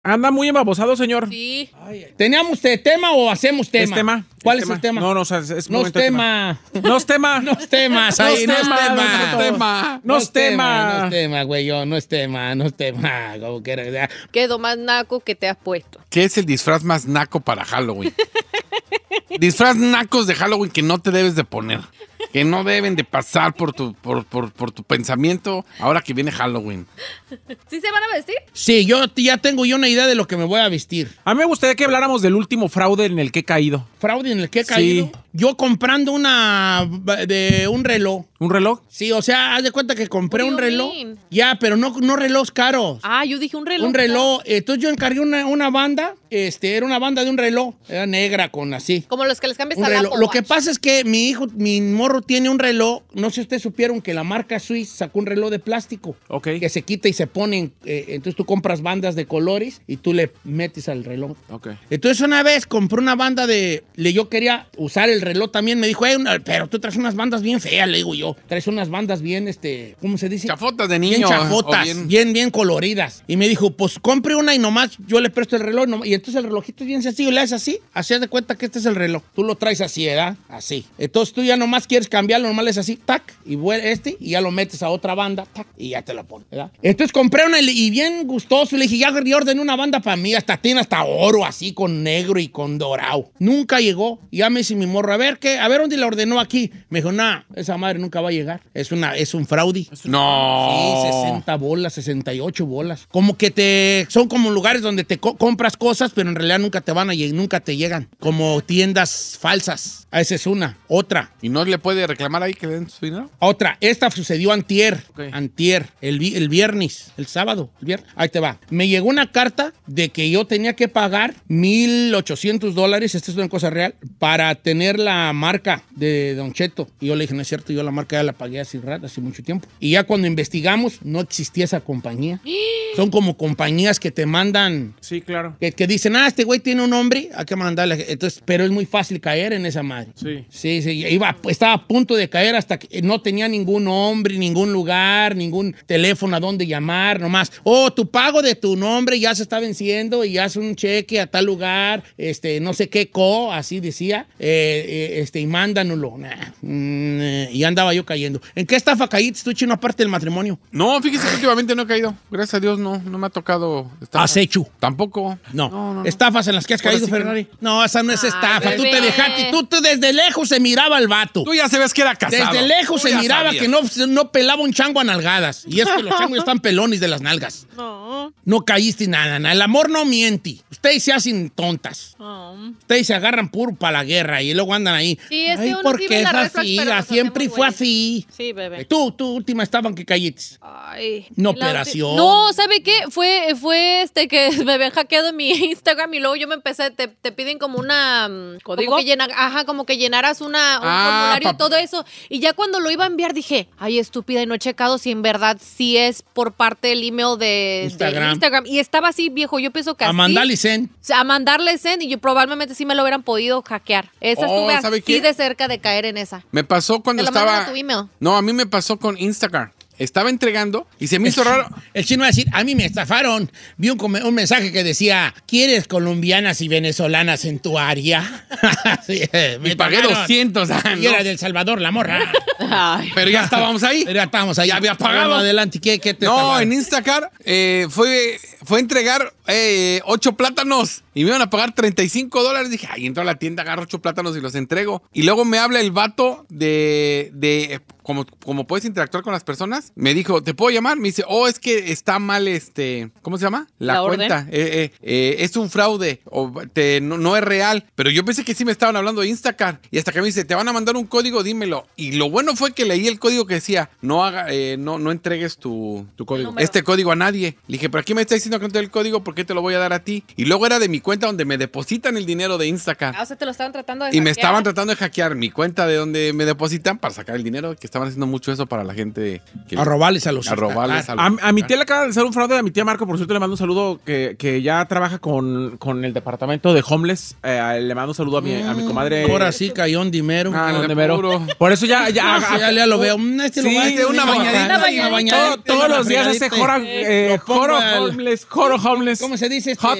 Anda muy embabosado, señor. Sí. ¿Teníamos tema o hacemos tema? Es tema. ¿Cuál es el tema? No, o sea, es No es tema. No es tema. No es temas ahí, no es tema. No es tema. No es tema, güey, no es tema. Como que era. Quedó más naco que te has puesto. ¿Qué es el disfraz más naco para Halloween? Disfraz nacos de Halloween que no te debes de poner. Que no deben de pasar por tu pensamiento ahora que viene Halloween. ¿Sí se van a vestir? Sí, yo ya tengo una idea de lo que me voy a vestir. A mí me gustaría que habláramos del último fraude en el que he caído. ¿Fraude en el que he caído? Sí. Yo comprando un reloj. ¿Un reloj? Sí, o sea, haz de cuenta que compré un reloj. mean? Ya, pero no relojes caros. Ah, yo dije un reloj. Un reloj. Entonces yo encargué una banda. Era una banda de un reloj. Era negra con así. Como los que les cambias Un al reloj. Apple Lo que Watch. pasa es que mi morro tiene un reloj. No sé si ustedes supieron que la marca Swiss sacó un reloj de plástico. Ok. Que se quita y se pone. Entonces tú compras bandas de colores y tú le metes al reloj. Ok. Entonces una vez compré una banda yo quería usar el reloj también. Me dijo, pero tú traes unas bandas bien feas, le digo yo. Traes unas bandas bien, ¿cómo se dice? Chafotas de niño. Bien chafotas, bien coloridas. Y me dijo, pues compre una y nomás yo le presto el reloj. Y entonces el relojito es bien sencillo, le haces así. Así haz de cuenta que este es el reloj. Tú lo traes así, ¿verdad? Así. Entonces tú ya nomás quieres cambiarlo, nomás le haces así, tac, y y ya lo metes a otra banda, tac, y ya te la pones, ¿verdad? Entonces compré una y bien gustoso. Le dije, ya ordené una banda para mí. Tiene hasta oro, así, con negro y con dorado. Nunca llegó. Y ya me dice mi morro, a ver dónde la ordenó aquí. Me dijo, esa madre nunca va a llegar. Es un fraude. No. Sí, 60 bolas, 68 bolas. Como que son como lugares donde te compras cosas, pero en realidad nunca te llegan. Como tiendas falsas. Esa es una. Otra. ¿Y no le puede reclamar ahí que le den su dinero? Otra. Esta sucedió antier. Ok. Antier. El viernes. El sábado. El viernes. Ahí te va. Me llegó una carta de que yo tenía que pagar $1,800. Esta es una cosa real. Para tener la marca de Don Cheto. Y yo le dije, no es cierto, yo la marca ya la pagué hace mucho tiempo. Y ya cuando investigamos, no existía esa compañía. Son como compañías que te mandan, Sí, claro. que dicen, este güey tiene un nombre, hay que mandarle. Entonces, pero es muy fácil caer en esa madre. Sí. Sí, estaba a punto de caer hasta que no tenía ningún nombre, ningún lugar, ningún teléfono a dónde llamar, nomás. Tu pago de tu nombre ya se está venciendo y ya es un cheque a tal lugar, no sé qué así decía, y mándanoslo. Y andaba yo cayendo. ¿En qué estafa caíste tú, Chino, aparte del matrimonio? No, fíjese que últimamente no he caído. Gracias a Dios no me ha tocado. Acecho. Tampoco. No. ¿Estafas en las que has caído, sí que Ferrari? No, esa no es estafa. Tú bebé. te dejaste, tú desde lejos se miraba el vato. Tú ya sabes que era casado. Desde lejos Tú se ya miraba sabías. que no pelaba un chango a nalgadas. Y es que los changos ya están pelones de las nalgas. No. No caíste nada. El amor no miente. Ustedes se hacen tontas. Ustedes se agarran puro para la guerra y luego andan ahí. Sí, es que uno ¿por sí qué ve es las red así? flags, pero nos Siempre hacemos fue güeyes. así. Sí, bebé. Tú última estaban que caíste. Ay. Una Y la operación. No, ¿sabe qué? Fue que me habían hackeado mi Instagram y luego yo me empecé, te piden como una... ¿Código? Como que llenaras un formulario y todo eso. Y ya cuando lo iba a enviar dije, ay, estúpida, y no he checado si en verdad sí es por parte del email de Instagram. Y estaba así, viejo, yo pienso que así. Amanda Licen. O sea, a mandarle send y yo probablemente sí me lo hubieran podido hackear. Esa estuve ¿sabe así qué? de cerca de caer en esa. Me pasó cuando Te lo mandan estaba. a tu email. No, a mí me pasó con Instagram. Estaba entregando y se me hizo raro. El chino va a decir, a mí me estafaron. Vi un mensaje que decía, ¿quieres colombianas y venezolanas en tu área? Sí, Y pagué estafaron. 200. Y era del Salvador, la morra. Ay. Pero ya estábamos ahí. Pero ya estábamos ahí. Ya había pagado. Bueno, adelante, ¿qué te No, estafaron? en Instacart fue a entregar 8 plátanos y me iban a pagar $35. Dije, entro a la tienda, agarro 8 plátanos y los entrego. Y luego me habla el vato de como puedes interactuar con las personas. Me dijo, ¿te puedo llamar? Me dice, es que está mal ¿cómo se llama? La cuenta. Es un fraude no es real. Pero yo pensé que sí me estaban hablando de Instacart. Y hasta que me dice, te van a mandar un código, dímelo. Y lo bueno fue que leí el código que decía, no entregues tu código. Este código a nadie. Le dije, pero aquí me está diciendo que no te doy el código, ¿por qué te lo voy a dar a ti? Y luego era de mi cuenta donde me depositan el dinero de Instacart. O sea, te lo estaban tratando de Y me hackear. estaban tratando de hackear mi cuenta de donde me depositan para sacar el dinero, que estaban haciendo mucho eso para la gente. A robarles a los... A robarles a los... A mi tía le acaba de hacer un fraude a mi tía Marco, por cierto le mando un saludo que ya trabaja con el departamento de homeless. Le mando un saludo a mi comadre. Ahora sí cayó un dimero. de mero. Por eso ya ya lo veo. Sí, una bañadita. Todos los días hace Lo pongo Joro al- Homeless homeless, coro homeless. ¿Cómo se dice? Hot